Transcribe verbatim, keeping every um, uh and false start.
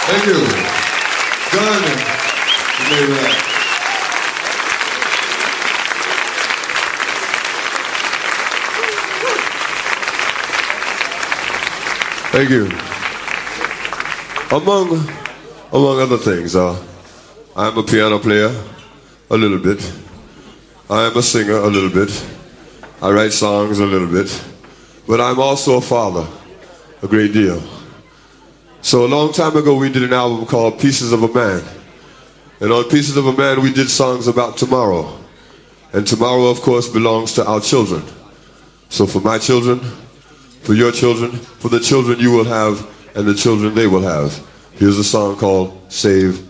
Thank you. John, you may rap. Thank you. Among, among other things, uh, I'm a piano player, a little bit. I am a singer, a little bit. I write songs, a little bit. But I'm also a father, a great deal. So a long time ago, we did an album called Pieces of a Man. And on Pieces of a Man, we did songs about tomorrow. And tomorrow, of course, belongs to our children. So for my children, for your children, for the children you will have, and the children they will have, here's a song called Save